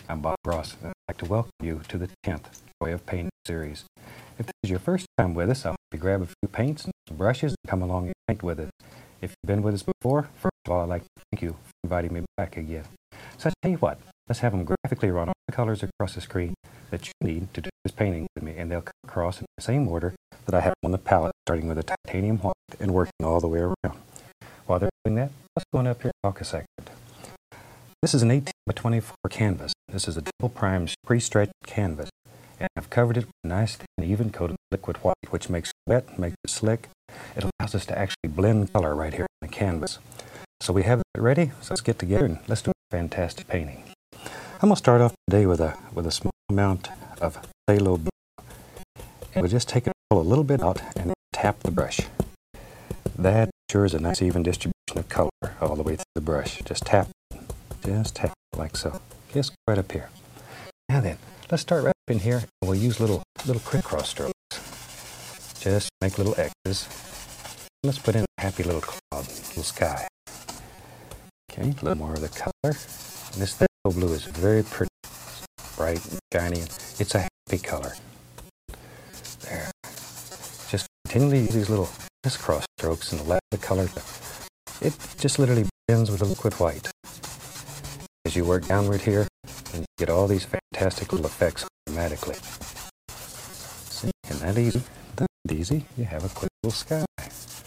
I'm Bob Ross, and I'd like to welcome you to the 10th Joy of Painting series. If this is your first time with us, I'll have you grab a few paints and some brushes and come along and paint with us. If you've been with us before, first of all, I'd like to thank you for inviting me back again. So I tell you what, let's have them graphically run all the colors across the screen that you need to do this painting with me, and they'll come across in the same order that I have on the palette, starting with the titanium white and working all the way around. While they're doing that, let's go on up here and talk a second. This is an 18 by 24 canvas. This is a double prime pre-stretched canvas, and I've covered it with a nice thin even coat of liquid white, which makes it wet, makes it slick. It allows us to actually blend color right here on the canvas. So we have it ready, so let's get together and let's do a fantastic painting. I'm going to start off today with a small amount of phthalo blue. And we'll just take it a little bit out and tap the brush. That ensures a nice even distribution of color all the way through the brush. Just tap it like so. Just right up here. Now then, let's start right up in here, and we'll use little crisscross strokes. Just make little X's. Let's put in a happy little cloud, little sky. Okay, a little more of the color. And this phthalo blue is very pretty, bright and shiny. It's a happy color. There. Just continually use these little crisscross strokes and let the color. It just literally blends with the liquid white. As you work downward here, and you get all these fantastic little effects automatically. See, and that easy, you have a quick little sky.